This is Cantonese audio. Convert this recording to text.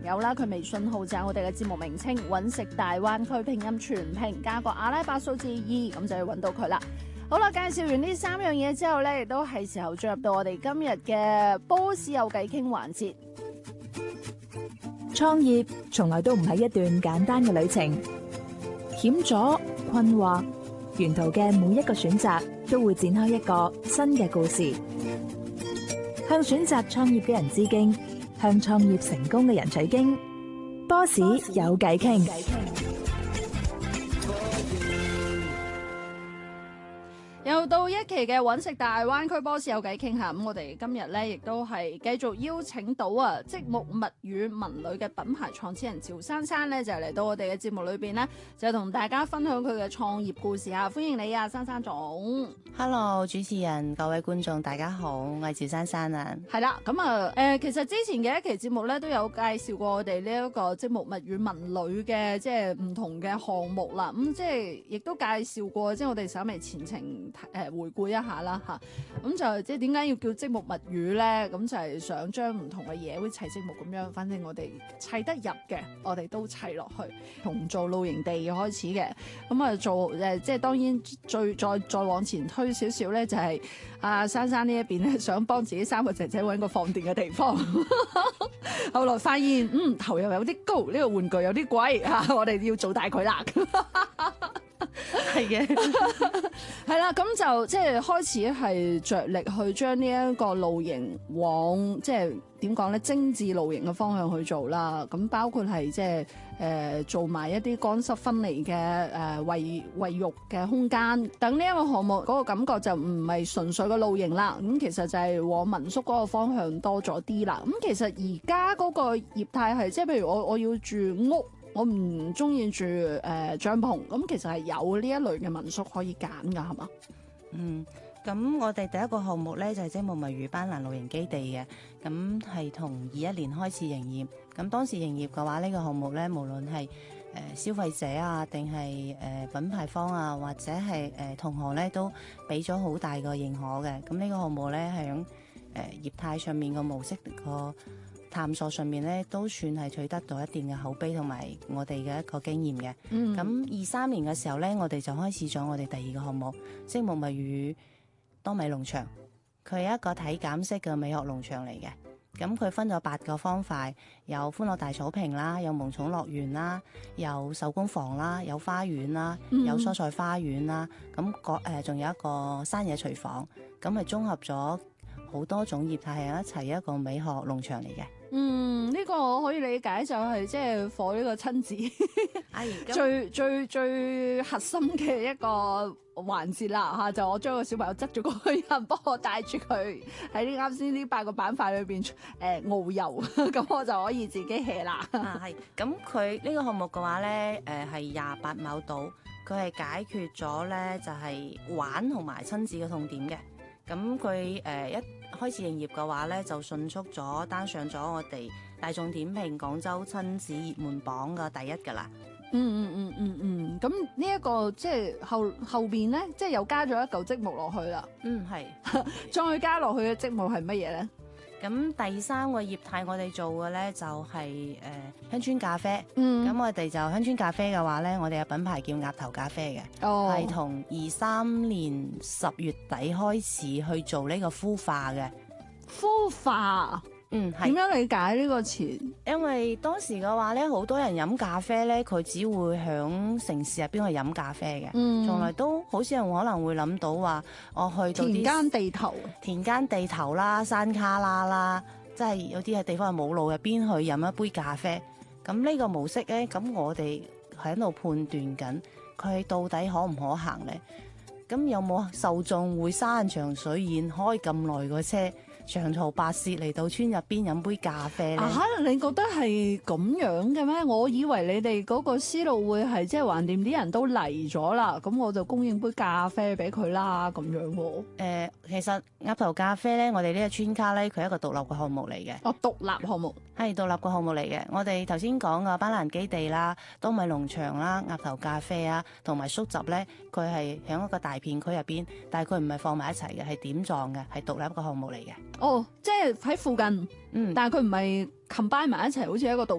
友啦，佢微信號就係我哋嘅節目名稱揾食大灣區拼音全拼加個阿拉伯數字2，咁就要揾到佢啦。好啦，介紹完呢3樣嘢之後呢，亦都係時候進入到我哋今日嘅波士有偈傾環節。 創業從來都唔係一段簡單嘅旅程，險阻、困惑，沿途嘅每一個選擇都會展開一個新嘅故事。向選擇創業嘅人致敬，向創業成功嘅人取經。波士有偈傾。 又到一期嘅揾食大灣區波士有偈傾下，咁我哋今日咧亦都係繼續邀請到積木物語文旅嘅品牌創始人趙珊珊咧，就嚟到我哋嘅節目裏邊咧，就同大家分享佢嘅創業故事啊！歡迎你啊，珊珊總。 Hello， 主持人，各位觀眾，大家好，我係趙珊珊啊。 係啦，咁啊，其實之前嘅一期節目咧都有介紹過我哋呢一個積木物語文旅嘅即係唔同嘅項目啦。咁即係亦都介紹過，即係我哋稍微前程回顧一下啦嚇。咁就即係點解要叫積木物語咧？咁就係想將唔同嘅嘢好似砌積木咁樣，反正我哋砌得入嘅，我哋都砌落去。從做露營地開始嘅，咁啊做即係當然再往前推少少咧，就係珊珊呢一邊咧，想幫自己3個姐姐揾個放電嘅地方。後來發現頭又有啲高，呢個玩具有啲貴嚇，我哋要做大佢啦。 係嘅， 係啦，咁就即係開始係着力去將呢一個露營往即係點講咧，精緻露營嘅方向去做啦。咁包括係即係做埋一啲乾濕分離嘅衛浴嘅空間，等呢一個項目嗰個感覺就唔係純粹嘅露營啦。咁其實就係往民宿嗰個方向多咗啲啦。咁其實而家嗰個業態係即係譬如我要住屋。我唔中意住帳篷，咁其實係有呢一類嘅民宿可以揀㗎，係嘛？ 咁我哋第一個項目呢，就係積木物語班蘭露營基地嘅，咁係同21年開始營業。咁當時營業嘅話，呢個項目呢，無論係消費者啊，定係品牌方啊，或者係同行呢，都俾咗好大個認可嘅。咁呢個項目呢，係響業態上面個模式個探索上面咧，都算係取得到一定嘅口碑同埋我哋嘅一個經驗嘅。咁23年嘅時候咧，我哋就開始咗我哋第2個項目積木物語多米農場。佢係一個體減式嘅美學農場嚟嘅。咁佢分咗8個方塊，有歡樂大草坪啦，有萌寵樂園啦，有手工房啦，有花園啦，有蔬菜花園啦。咁仲有一個山野廚房。咁係綜合咗好多種業態係一齊一個美學農場嚟嘅。 呢個我可以理解就係即係火呢個親子最核心嘅一個環節啦嚇，就我將個小朋友執咗過去，有人幫我帶住佢喺呢啱先呢8個板塊裏邊遨遊，咁我就可以自己 hea 啦。 係，咁佢呢個項目嘅話咧，係28畝島，佢係解決咗咧就係玩同埋親子嘅痛點嘅。咁佢一開始營業嘅話咧，就迅速咗單上咗我哋大眾點評廣州親子熱門榜嘅第1㗎啦。 咁呢一個即係後邊咧，即係又加咗一嚿積木落去啦。 係。 再加落去嘅積木係乜嘢咧？ 咁第3個業態我哋做嘅咧就係鄉村咖啡。咁我哋就鄉村咖啡嘅話咧，我哋嘅品牌叫鴨頭咖啡嘅，係從23年10月底開始去做呢個孵化嘅。 孵化。係點樣理解呢個詞？ 因為當時嘅話咧，好多人飲咖啡咧，佢只會響城市入邊去飲咖啡嘅，從來都好少人可能會諗到話我去到田間地頭啦、山卡拉啦，即係有啲係地方係冇路入邊去飲一杯咖啡。咁呢個模式咧，咁我哋喺度判斷緊佢到底可唔可行咧？咁有冇受眾會山長水遠開咁耐個車？長途跋涉嚟到村入邊飲杯咖啡咧？你覺得係咁樣嘅咩？我以為你哋嗰個思路會係即係橫掂啲人都嚟咗啦，咁我就供應杯咖啡俾佢啦咁樣喎。 其實鴨頭咖啡咧，我哋呢個村卡咧，佢係一個獨立嘅項目嚟嘅。 獨立項目係獨立嘅項目嚟嘅。我哋頭先講嘅班蘭基地啦、多米農場啦、鴨頭咖啡啊，同埋宿集咧，佢係喺一個大片區入邊，但係佢唔係放埋一齊嘅，係點狀嘅，係獨立一個項目嚟嘅。 即係喺附近，但係佢唔係 combine 埋一齊，好似一個度